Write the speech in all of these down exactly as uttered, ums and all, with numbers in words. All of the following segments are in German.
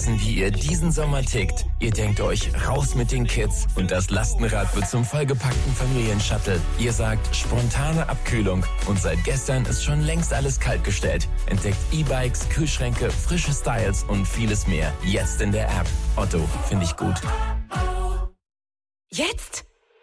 wissen, wie ihr diesen Sommer tickt. Ihr denkt euch, raus mit den Kids und das Lastenrad wird zum vollgepackten Familienshuttle. Ihr sagt, spontane Abkühlung und seit gestern ist schon längst alles kaltgestellt. Entdeckt E-Bikes, Kühlschränke, frische Styles und vieles mehr. Jetzt in der App. Otto, finde ich gut. Jetzt?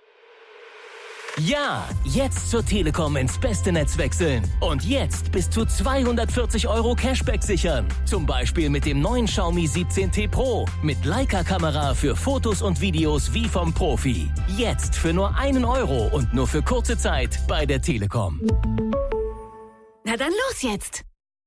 Ja, jetzt zur Telekom ins beste Netz wechseln. Und jetzt bis zu zweihundertvierzig Euro Cashback sichern. Zum Beispiel mit dem neuen Xiaomi siebzehn T Pro. Mit Leica-Kamera für Fotos und Videos wie vom Profi. Jetzt für nur einen Euro und nur für kurze Zeit bei der Telekom. Na dann los jetzt!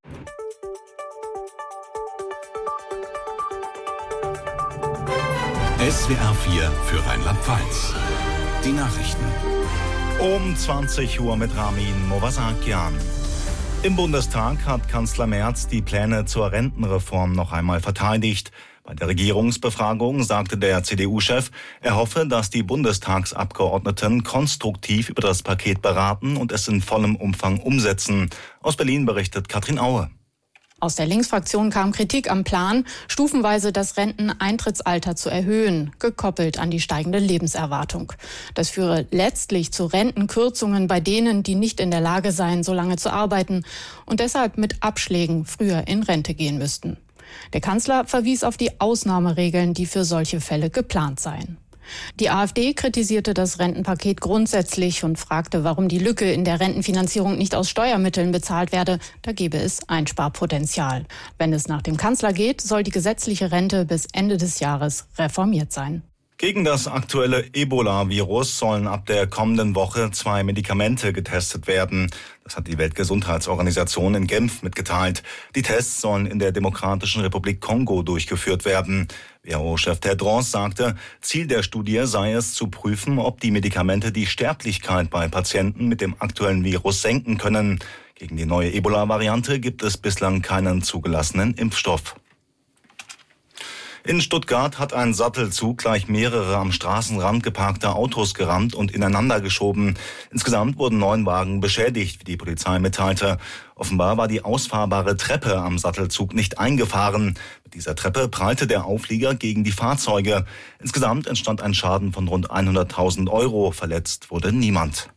S W R vier für Rheinland-Pfalz. Die Nachrichten. Um zwanzig Uhr mit Ramin Movasakian. Im Bundestag hat Kanzler Merz die Pläne zur Rentenreform noch einmal verteidigt. Bei der Regierungsbefragung sagte der C D U-Chef, er hoffe, dass die Bundestagsabgeordneten konstruktiv über das Paket beraten und es in vollem Umfang umsetzen. Aus Berlin berichtet Katrin Aue. Aus der Linksfraktion kam Kritik am Plan, stufenweise das Renteneintrittsalter zu erhöhen, gekoppelt an die steigende Lebenserwartung. Das führe letztlich zu Rentenkürzungen bei denen, die nicht in der Lage seien, so lange zu arbeiten und deshalb mit Abschlägen früher in Rente gehen müssten. Der Kanzler verwies auf die Ausnahmeregeln, die für solche Fälle geplant seien. Die AfD kritisierte das Rentenpaket grundsätzlich und fragte, warum die Lücke in der Rentenfinanzierung nicht aus Steuermitteln bezahlt werde. Da gebe es Einsparpotenzial. Wenn es nach dem Kanzler geht, soll die gesetzliche Rente bis Ende des Jahres reformiert sein. Gegen das aktuelle Ebola-Virus sollen ab der kommenden Woche zwei Medikamente getestet werden. Das hat die Weltgesundheitsorganisation in Genf mitgeteilt. Die Tests sollen in der Demokratischen Republik Kongo durchgeführt werden. W H O-Chef Tedros sagte, Ziel der Studie sei es, zu prüfen, ob die Medikamente die Sterblichkeit bei Patienten mit dem aktuellen Virus senken können. Gegen die neue Ebola-Variante gibt es bislang keinen zugelassenen Impfstoff. In Stuttgart hat ein Sattelzug gleich mehrere am Straßenrand geparkte Autos gerammt und ineinander geschoben. Insgesamt wurden neun Wagen beschädigt, wie die Polizei mitteilte. Offenbar war die ausfahrbare Treppe am Sattelzug nicht eingefahren. Mit dieser Treppe prallte der Auflieger gegen die Fahrzeuge. Insgesamt entstand ein Schaden von rund hunderttausend Euro. Verletzt wurde niemand.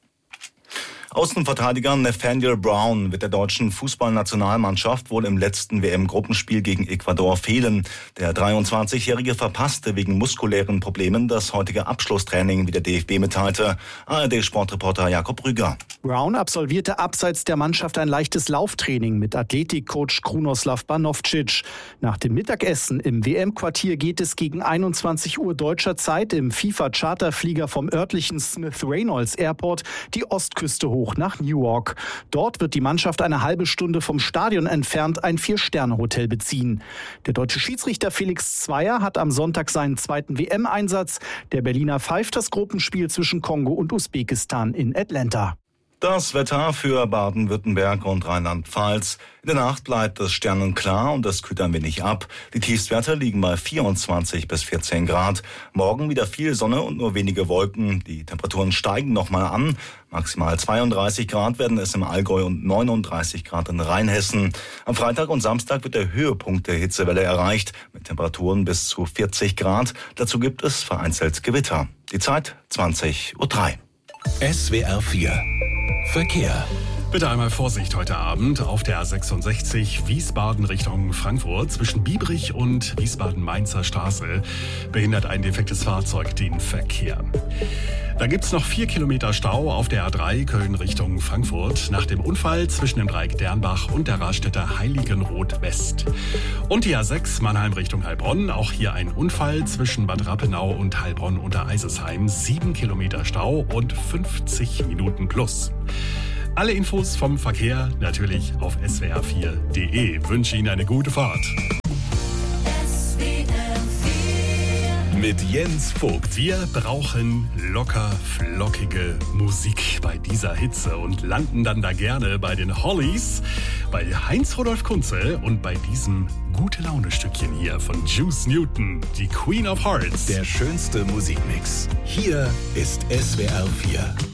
Außenverteidiger Nathaniel Brown wird der deutschen Fußballnationalmannschaft wohl im letzten W M-Gruppenspiel gegen Ecuador fehlen. Der dreiundzwanzigjährige verpasste wegen muskulären Problemen das heutige Abschlusstraining, wie der D F B mitteilte. A R D-Sportreporter Jakob Rüger. Brown absolvierte abseits der Mannschaft ein leichtes Lauftraining mit Athletikcoach Krunoslav Banovcic. Nach dem Mittagessen im W M-Quartier geht es gegen einundzwanzig Uhr deutscher Zeit im FIFA-Charterflieger vom örtlichen Smith Reynolds Airport die Ostküste hoch nach Newark. Dort wird die Mannschaft eine halbe Stunde vom Stadion entfernt ein Vier-Sterne-Hotel beziehen. Der deutsche Schiedsrichter Felix Zweier hat am Sonntag seinen zweiten W M-Einsatz. Der Berliner pfeift das Gruppenspiel zwischen Kongo und Usbekistan in Atlanta. Das Wetter für Baden-Württemberg und Rheinland-Pfalz. In der Nacht bleibt es sternenklar und es kühlt ein wenig ab. Die Tiefstwerte liegen bei vierundzwanzig bis vierzehn Grad. Morgen wieder viel Sonne und nur wenige Wolken. Die Temperaturen steigen nochmal an. Maximal zweiunddreißig Grad werden es im Allgäu und neununddreißig Grad in Rheinhessen. Am Freitag und Samstag wird der Höhepunkt der Hitzewelle erreicht, mit Temperaturen bis zu vierzig Grad. Dazu gibt es vereinzelt Gewitter. Die Zeit zwanzig Uhr drei. S W R vier Verkehr. Bitte einmal Vorsicht heute Abend auf der A sechsundsechzig Wiesbaden Richtung Frankfurt. Zwischen Biebrich und Wiesbaden-Mainzer Straße behindert ein defektes Fahrzeug den Verkehr. Da gibt's noch vier Kilometer Stau auf der A drei Köln Richtung Frankfurt nach dem Unfall zwischen dem Dreieck Dernbach und der Raststätte Heiligenroth West. Und die A sechs Mannheim Richtung Heilbronn, auch hier ein Unfall zwischen Bad Rappenau und Heilbronn unter Eisesheim. Sieben Kilometer Stau und fünfzig Minuten plus. Alle Infos vom Verkehr natürlich auf s w r vier punkt d e. Wünsche Ihnen eine gute Fahrt. Mit Jens Vogt. Wir brauchen locker flockige Musik bei dieser Hitze und landen dann da gerne bei den Hollies, bei Heinz-Rudolf Kunze und bei diesem Gute-Laune-Stückchen hier von Juice Newton, die Queen of Hearts. Der schönste Musikmix. Hier ist S W R vier.